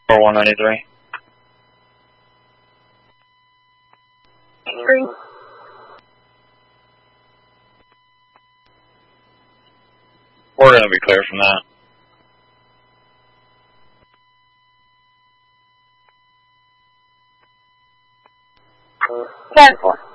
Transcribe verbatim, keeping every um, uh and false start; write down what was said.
four one ninety-three. Three. We're going to be clear from that. ten four.